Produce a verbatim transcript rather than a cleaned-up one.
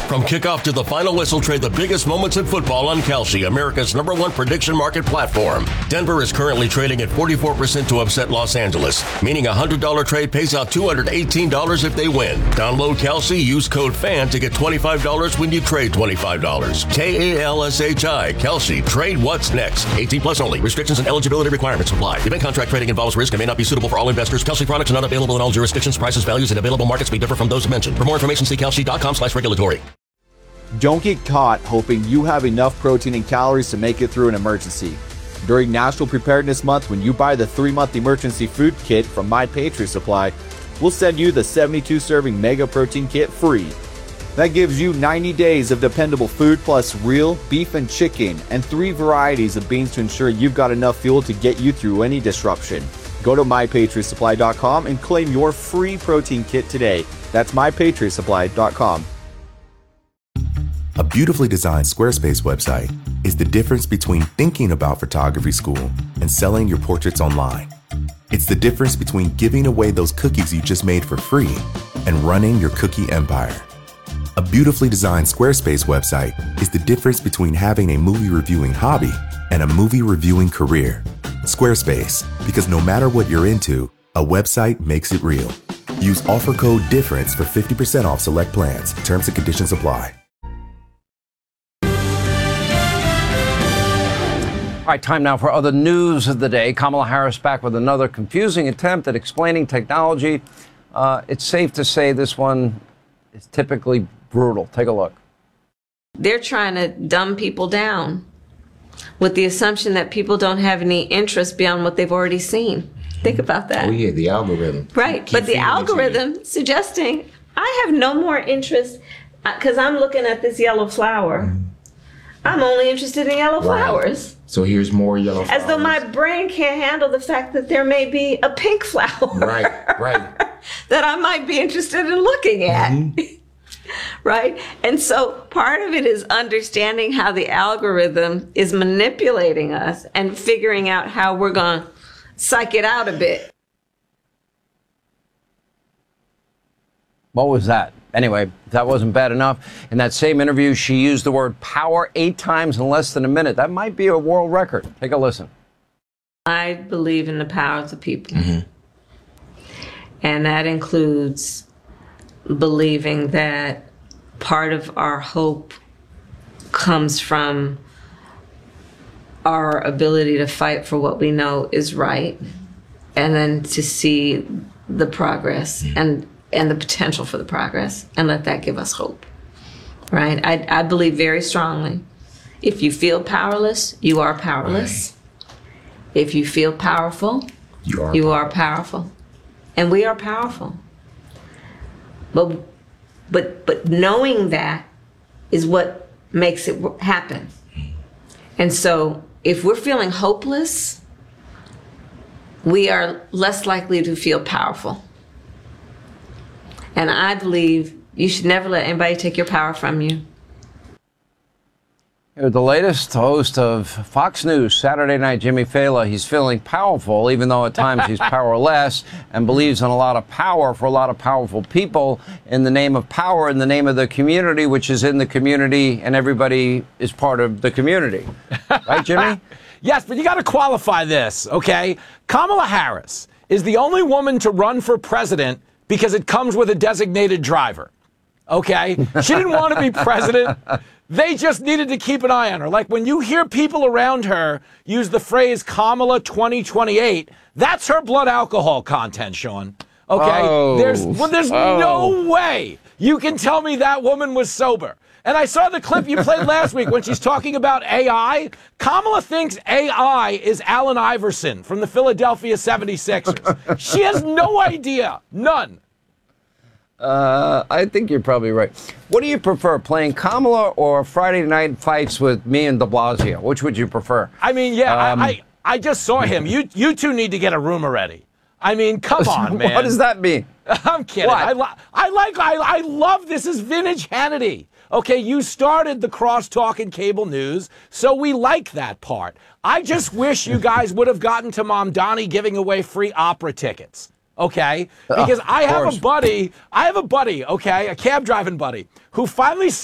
From kickoff to the final whistle, trade the biggest moments in football on Kalshi, America's number one prediction market platform. Denver is currently trading at forty-four percent to upset Los Angeles, meaning a one hundred dollars trade pays out two hundred eighteen dollars if they win. Download Kalshi, use code FAN to get twenty-five dollars when you trade twenty-five dollars. K A L S H I, Kalshi. Trade what's next. eighteen plus only. Restrictions and eligibility requirements apply. Event contract trading involves risk and may not be suitable for all investors. Kalshi products are not available in all jurisdictions. Prices, values, and available markets may differ from those mentioned. For more information, see kalshi.com slash regulatory. Don't get caught hoping you have enough protein and calories to make it through an emergency. During National Preparedness Month, when you buy the three-month emergency food kit from My Patriot Supply, we'll send you the seventy-two serving Mega Protein Kit free. That gives you ninety days of dependable food plus real beef and chicken and three varieties of beans to ensure you've got enough fuel to get you through any disruption. Go to my patriot supply dot com and claim your free protein kit today. That's my patriot supply dot com. A beautifully designed Squarespace website is the difference between thinking about photography school and selling your portraits online. It's the difference between giving away those cookies you just made for free and running your cookie empire. A beautifully designed Squarespace website is the difference between having a movie reviewing hobby and a movie reviewing career. Squarespace, because no matter what you're into, a website makes it real. Use offer code DIFFERENCE for fifty percent off select plans. Terms and conditions apply. All right, time now for other news of the day. Kamala Harris back with another confusing attempt at explaining technology. Uh, it's safe to say this one is typically brutal. Take a look. They're trying to dumb people down with the assumption that people don't have any interest beyond what they've already seen. Think about that. Oh, yeah, the algorithm. Right, but the algorithm suggesting I have no more interest because I'm looking at this yellow flower. Mm. I'm only interested in yellow right. flowers. So here's more yellow flowers. As though my brain can't handle the fact that there may be a pink flower. Right, right. that I might be interested in looking at. Mm-hmm. Right? And so part of it is understanding how the algorithm is manipulating us and figuring out how we're going to psych it out a bit. What was that? Anyway, if that wasn't bad enough, in that same interview, she used the word power eight times in less than a minute. That might be a world record. Take a listen. I believe in the power of the people. Mm-hmm. And that includes believing that part of our hope comes from our ability to fight for what we know is right, and then to see the progress mm-hmm. and and the potential for the progress, and let that give us hope, right? I, I believe very strongly, if you feel powerless, you are powerless. Right. If you feel powerful, you are you powerful. are powerful. And we are powerful. But, but, but knowing that is what makes it happen. And so if we're feeling hopeless, we are less likely to feel powerful. And I believe you should never let anybody take your power from you. The latest host of Fox News Saturday Night, Jimmy Fallon, he's feeling powerful, even though at times he's powerless, and believes in a lot of power for a lot of powerful people in the name of power, in the name of the community, which is in the community, and everybody is part of the community. Right, Jimmy? Yes, but you got to qualify this, okay? Kamala Harris is the only woman to run for president because it comes with a designated driver, okay? She didn't want to be president. They just needed to keep an eye on her. Like when you hear people around her use the phrase Kamala twenty twenty-eight, that's her blood alcohol content, Sean. Okay? Oh. There's well, there's oh. no way you can tell me that woman was sober. And I saw the clip you played last week when she's talking about A I. Kamala thinks A I is Allen Iverson from the Philadelphia seventy-sixers. She has no idea. None. Uh, I think you're probably right. What do you prefer, playing Kamala or Friday Night Fights with me and de Blasio? Which would you prefer? I mean, yeah, um, I, I I just saw him. You you two need to get a room already. I mean, come on, man. What does that mean? I'm kidding. What? I, li- I like, I, I love this is vintage Hannity. Okay, you started the crosstalk in cable news, so we like that part. I just wish you guys would have gotten to Mamdani giving away free opera tickets. Okay? Because Oh, I have course. a buddy, I have a buddy, okay, a cab driving buddy, who finally